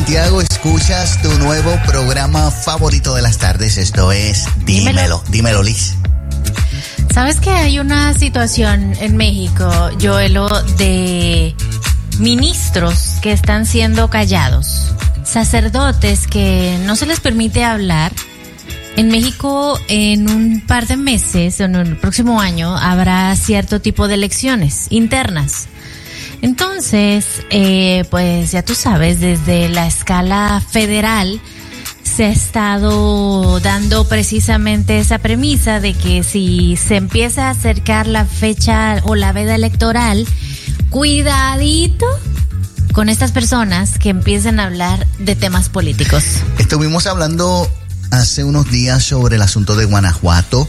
Santiago, escuchas tu nuevo programa favorito de las tardes. Esto es Dímelo. Dímelo, Liz. ¿Sabes que hay una situación en México, Joelo, de ministros que están siendo callados? Sacerdotes que no se les permite hablar. En México, en un par de meses, en el próximo año, habrá cierto tipo de elecciones internas. Entonces, pues ya tú sabes, desde la escala federal se ha estado dando precisamente esa premisa de que si se empieza a acercar la fecha o la veda electoral, cuidadito con estas personas que empiecen a hablar de temas políticos. Estuvimos hablando hace unos días sobre el asunto de Guanajuato,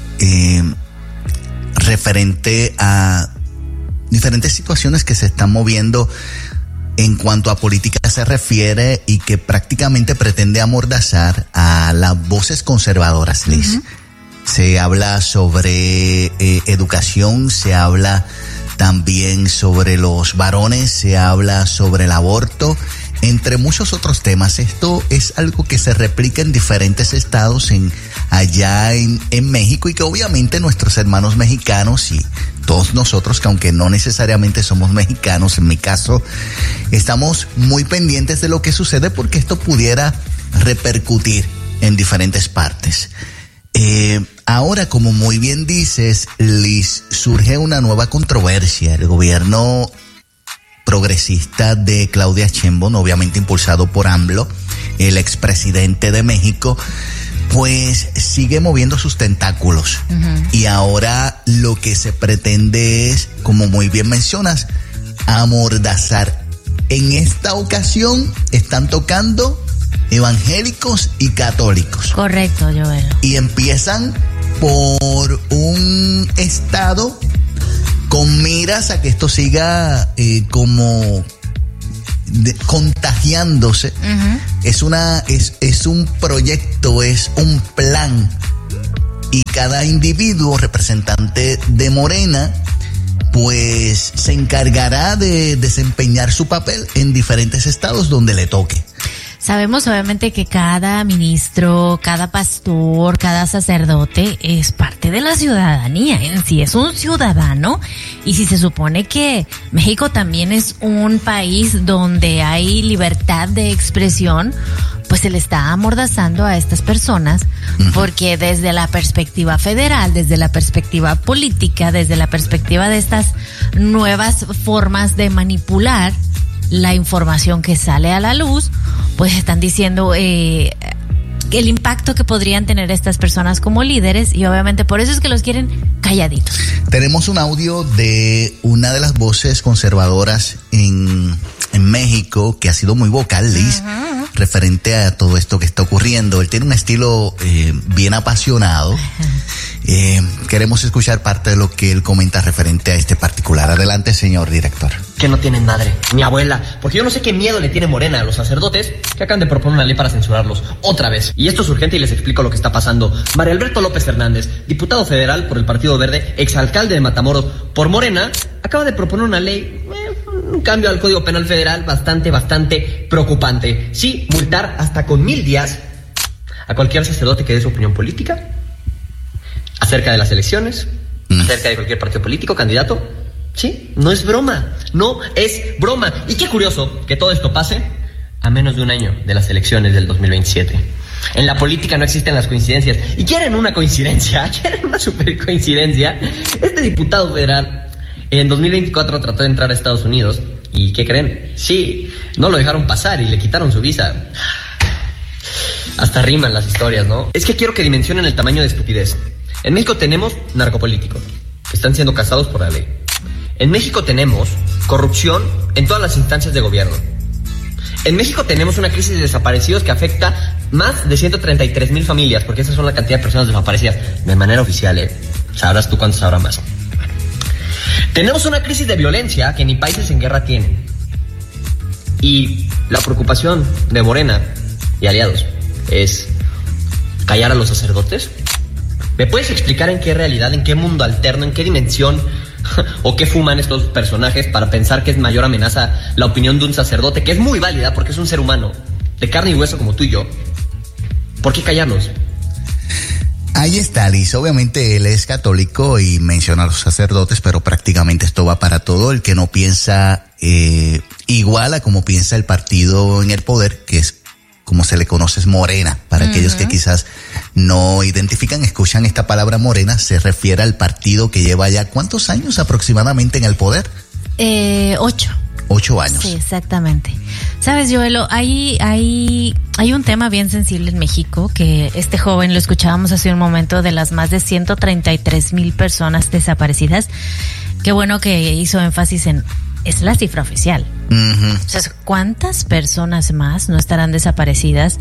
referente a diferentes situaciones que se están moviendo en cuanto a política se refiere y que prácticamente pretende amordazar a las voces conservadoras, Liz. Uh-huh. Se habla sobre educación, se habla también sobre los varones, se habla sobre el aborto, entre muchos otros temas. Esto es algo que se replica en diferentes estados allá en México, y que obviamente nuestros hermanos mexicanos y todos nosotros, que aunque no necesariamente somos mexicanos, en mi caso, estamos muy pendientes de lo que sucede, porque esto pudiera repercutir en diferentes partes. Ahora, como muy bien dices, Liz, surge una nueva controversia. El gobierno progresista de Claudia Sheinbaum, obviamente impulsado por AMLO, el expresidente de México, pues sigue moviendo sus tentáculos. Uh-huh. Y ahora lo que se pretende es, como muy bien mencionas, amordazar. En esta ocasión están tocando evangélicos y católicos. Correcto, Joel. Y empiezan por un estado con miras a que esto siga contagiándose. Uh-huh. Es un proyecto, es un plan, y cada individuo representante de Morena pues se encargará de desempeñar su papel en diferentes estados donde le toque. Sabemos obviamente que cada ministro, cada pastor, cada sacerdote es parte de la ciudadanía, en sí es un ciudadano, y si se supone que México también es un país donde hay libertad de expresión, pues se le está amordazando a estas personas, porque desde la perspectiva federal, desde la perspectiva política, desde la perspectiva de estas nuevas formas de manipular la información que sale a la luz, pues están diciendo el impacto que podrían tener estas personas como líderes, y obviamente por eso es que los quieren calladitos. Tenemos un audio de una de las voces conservadoras en México, que ha sido muy vocal, Liz, uh-huh, referente a todo esto que está ocurriendo. Él tiene un estilo bien apasionado. Queremos escuchar parte de lo que él comenta referente a este particular. Adelante, señor director. Que no tienen madre, mi abuela, porque yo no sé qué miedo le tiene Morena a los sacerdotes, que acaban de proponer una ley para censurarlos otra vez. Y esto es urgente y les explico lo que está pasando. María Alberto López Hernández, diputado federal por el Partido Verde, exalcalde de Matamoros por Morena, acaba de proponer una ley, un cambio al Código Penal Federal bastante preocupante. Sí, multar hasta con 1000 días a cualquier sacerdote que dé su opinión política acerca de las elecciones, acerca de cualquier partido político, candidato. Sí, no es broma, no es broma. Y qué curioso que todo esto pase a menos de un año de las elecciones del 2027. En la política no existen las coincidencias. Y quieren una coincidencia, quieren una super coincidencia. Este diputado federal en 2024 trató de entrar a Estados Unidos. ¿Y qué creen? Sí, no lo dejaron pasar y le quitaron su visa. Hasta riman las historias, ¿no? Es que quiero que dimensionen el tamaño de estupidez. En México tenemos narcopolíticos que están siendo cazados por la ley. En México tenemos corrupción en todas las instancias de gobierno. En México tenemos una crisis de desaparecidos que afecta más de 133,000 familias, porque esas son la cantidad de personas desaparecidas de manera oficial, Sabrás tú cuántos habrá más. Tenemos una crisis de violencia que ni países en guerra tienen. Y la preocupación de Morena y aliados es callar a los sacerdotes. ¿Me puedes explicar en qué realidad, en qué mundo alterno, en qué dimensión ¿O qué fuman estos personajes para pensar que es mayor amenaza la opinión de un sacerdote, que es muy válida porque es un ser humano, de carne y hueso como tú y yo? ¿Por qué callarlos? Ahí está, Liz. Obviamente él es católico y menciona a los sacerdotes, pero prácticamente esto va para todo el que no piensa igual a como piensa el partido en el poder, que es como se le conoce, es Morena. Para aquellos que quizás no identifican, escuchan esta palabra Morena, se refiere al partido que lleva ya ¿cuántos años aproximadamente en el poder? 8. 8 años. Sí, exactamente. Sabes, Joelo, hay un tema bien sensible en México, que este joven, lo escuchábamos hace un momento, de las más de 133,000 personas desaparecidas. Qué bueno que hizo énfasis en, es la cifra oficial. O sea, ¿cuántas personas más no estarán desaparecidas?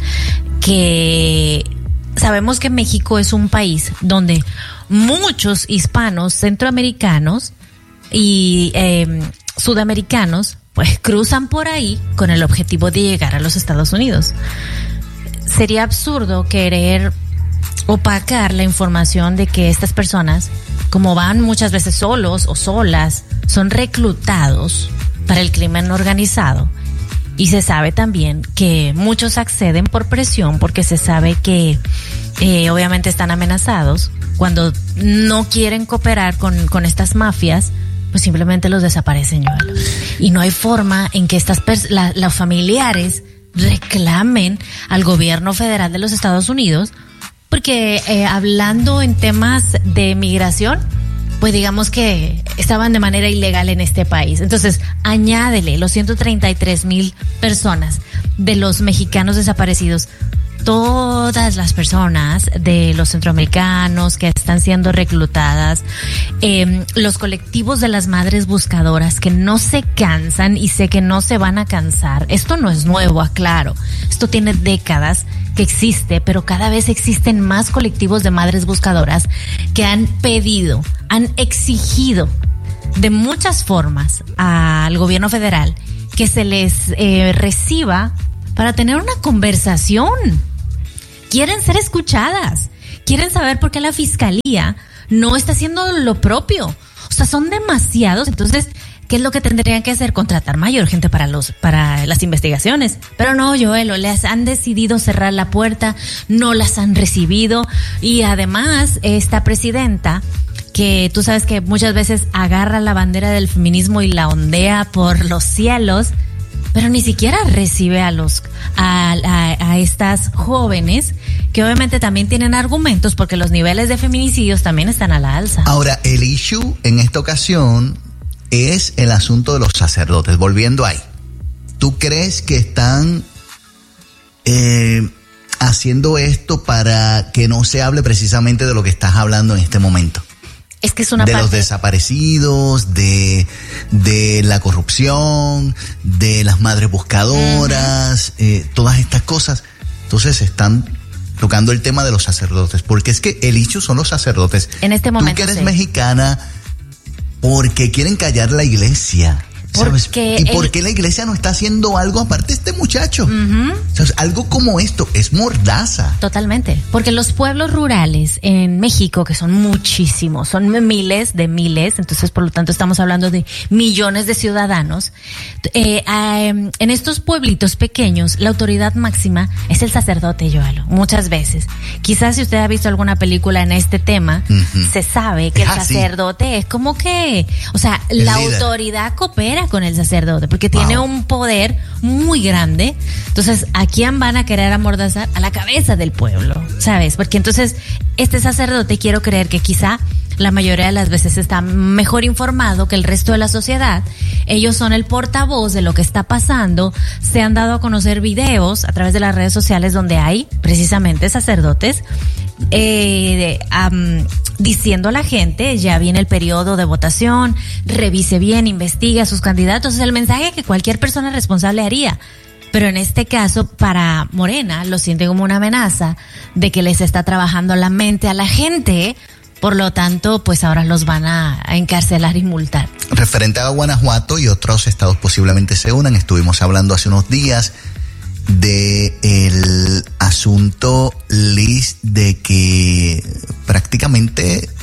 Que sabemos que México es un país donde muchos hispanos, centroamericanos y sudamericanos pues cruzan por ahí con el objetivo de llegar a los Estados Unidos. Sería absurdo querer opacar la información de que estas personas, como van muchas veces solos o solas, son reclutados para el crimen organizado. Y se sabe también que muchos acceden por presión, porque se sabe que obviamente están amenazados. Cuando no quieren cooperar con estas mafias, pues simplemente los desaparecen, Joel. Y no hay forma en que los familiares reclamen al gobierno federal de los Estados Unidos, porque hablando en temas de migración, pues digamos que estaban de manera ilegal en este país. Entonces, añádele los 133,000 personas de los mexicanos desaparecidos, todas las personas de los centroamericanos que están siendo reclutadas, los colectivos de las madres buscadoras que no se cansan y sé que no se van a cansar. Esto no es nuevo, aclaro. Esto tiene décadas que existe, pero cada vez existen más colectivos de madres buscadoras que han pedido, han exigido de muchas formas al gobierno federal que se les reciba para tener una conversación. Quieren ser escuchadas, quieren saber por qué la fiscalía no está haciendo lo propio. O sea, son demasiados. Entonces, ¿qué es lo que tendrían que hacer? Contratar mayor gente para las investigaciones. Pero no, Joelo, les han decidido cerrar la puerta, no las han recibido. Y además, esta presidenta, que tú sabes que muchas veces agarra la bandera del feminismo y la ondea por los cielos, pero ni siquiera recibe a estas jóvenes, que obviamente también tienen argumentos, porque los niveles de feminicidios también están a la alza. Ahora, el issue en esta ocasión es el asunto de los sacerdotes. Volviendo ahí, ¿tú crees que están haciendo esto para que no se hable precisamente de lo que estás hablando en este momento? Es que es una de parte... los desaparecidos, de la corrupción, de las madres buscadoras, todas estas cosas. Entonces están tocando el tema de los sacerdotes, porque es que el issue son los sacerdotes. En este momento, tú que eres mexicana, porque quieren callar la iglesia. ¿Sabes? ¿Y por qué la iglesia no está haciendo algo aparte de este muchacho? ¿Sabes? Algo como esto es mordaza. Totalmente. Porque los pueblos rurales en México, que son muchísimos, son miles, entonces por lo tanto estamos hablando de millones de ciudadanos. En estos pueblitos pequeños, la autoridad máxima es el sacerdote, Joelo, muchas veces. Quizás si usted ha visto alguna película en este tema, se sabe que el sacerdote es como que, o sea, la autoridad coopera con el sacerdote, porque tiene un poder muy grande. Entonces, ¿a quién van a querer amordazar? A la cabeza del pueblo, ¿sabes? Porque entonces, este sacerdote, quiero creer que quizá la mayoría de las veces está mejor informado que el resto de la sociedad. Ellos son el portavoz de lo que está pasando. Se han dado a conocer videos a través de las redes sociales donde hay precisamente sacerdotes diciendo a la gente, ya viene el periodo de votación, revise bien, investigue a sus candidatos. Es el mensaje que cualquier persona responsable haría. Pero en este caso, para Morena, lo siente como una amenaza de que les está trabajando la mente a la gente. Por lo tanto, pues ahora los van a encarcelar y multar. Referente a Guanajuato y otros estados posiblemente se unan, estuvimos hablando hace unos días de el asunto, Liz, de que prácticamente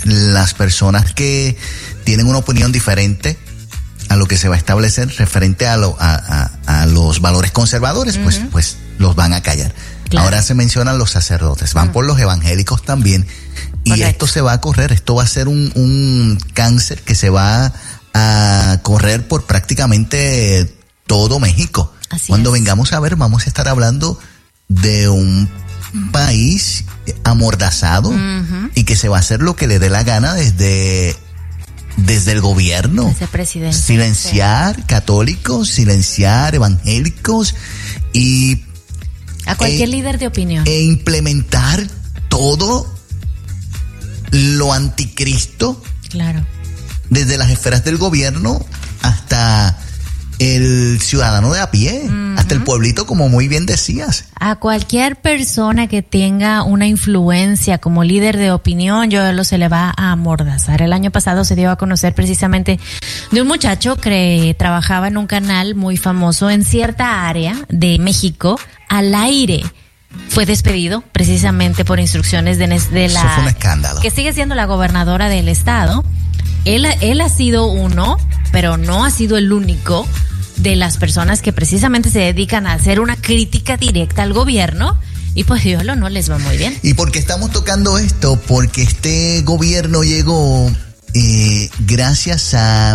las personas que tienen una opinión diferente a lo que se va a establecer referente a los valores conservadores, pues los van a callar. Claro. Ahora se mencionan los sacerdotes, van por los evangélicos también, y correcto. Esto se va a correr, esto va a ser un cáncer que se va a correr por prácticamente todo México. Así Cuando es. Vengamos a ver, vamos a estar hablando de un país amordazado y que se va a hacer lo que le dé la gana desde el gobierno. Silenciar católicos, silenciar evangélicos y a cualquier líder de opinión. E implementar todo lo anticristo. Claro. Desde las esferas del gobierno hasta el ciudadano de a pie, hasta el pueblito, como muy bien decías. A cualquier persona que tenga una influencia como líder de opinión, se le va a amordazar. El año pasado se dio a conocer precisamente de un muchacho que trabajaba en un canal muy famoso en cierta área de México, al aire. Fue despedido precisamente por instrucciones de la... Eso fue un escándalo. Que sigue siendo la gobernadora del estado. Él ha sido uno, pero no ha sido el único de las personas que precisamente se dedican a hacer una crítica directa al gobierno, y pues no les va muy bien. ¿Y por qué estamos tocando esto? Porque este gobierno llegó gracias a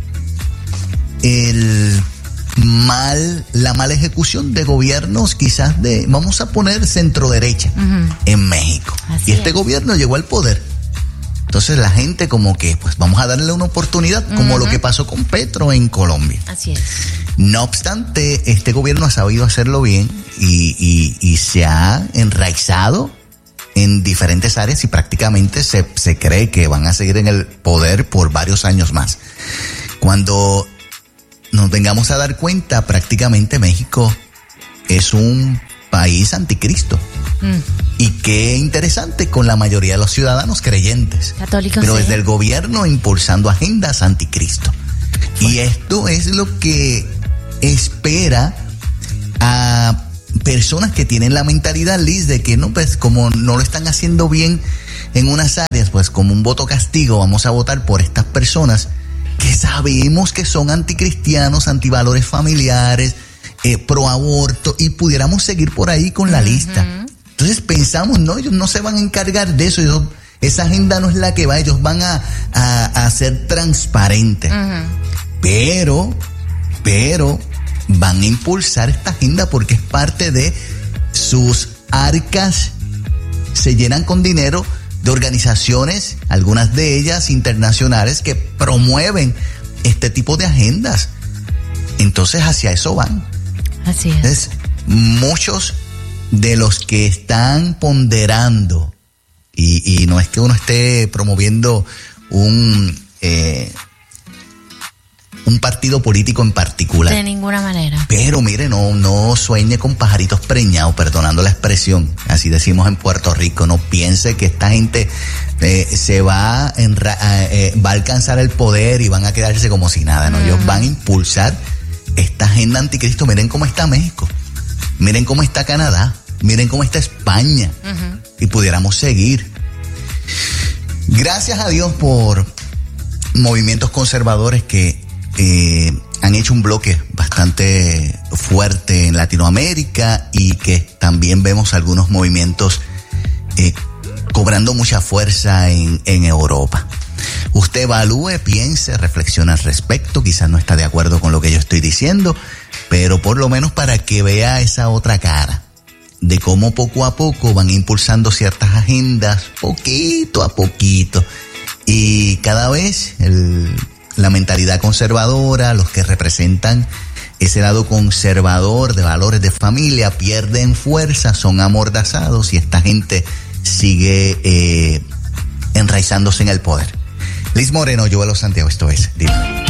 la mala ejecución de gobiernos quizás vamos a poner centro derecha en México. Así y este gobierno llegó al poder. Entonces la gente como que, pues vamos a darle una oportunidad, como lo que pasó con Petro en Colombia. Así es. No obstante, este gobierno ha sabido hacerlo bien y se ha enraizado en diferentes áreas y prácticamente se cree que van a seguir en el poder por varios años más. Cuando nos vengamos a dar cuenta, prácticamente México es un país anticristo. Y qué interesante, con la mayoría de los ciudadanos creyentes, católicos, pero desde el gobierno impulsando agendas anticristo. Y esto es lo que espera a personas que tienen la mentalidad, Liz, de que no, pues como no lo están haciendo bien en unas áreas, pues como un voto castigo vamos a votar por estas personas que sabemos que son anticristianos, antivalores familiares, pro aborto, y pudiéramos seguir por ahí con la lista. Entonces pensamos, no, ellos no se van a encargar de eso, esa agenda no es la que va, ellos van a ser transparentes. Pero van a impulsar esta agenda porque es parte de sus arcas, se llenan con dinero de organizaciones, algunas de ellas internacionales, que promueven este tipo de agendas. Entonces hacia eso van. Así es. Entonces, muchos de los que están ponderando, y no es que uno esté promoviendo un partido político en particular. De ninguna manera. Pero mire, no sueñe con pajaritos preñados, perdonando la expresión, así decimos en Puerto Rico. No piense que esta gente se va a alcanzar el poder y van a quedarse como si nada. No, ellos van a impulsar esta agenda anticristo. Miren cómo está México, miren cómo está Canadá, miren cómo está España, y pudiéramos seguir. Gracias a Dios por movimientos conservadores que han hecho un bloque bastante fuerte en Latinoamérica, y que también vemos algunos movimientos cobrando mucha fuerza en Europa. Usted evalúe, piense, reflexione al respecto. Quizás no está de acuerdo con lo que yo estoy diciendo, pero por lo menos para que vea esa otra cara de cómo poco a poco van impulsando ciertas agendas, poquito a poquito, y cada vez la mentalidad conservadora, los que representan ese lado conservador de valores de familia, pierden fuerza, son amordazados, y esta gente sigue enraizándose en el poder. Liz Moreno, Joel Santiago, esto es Dime.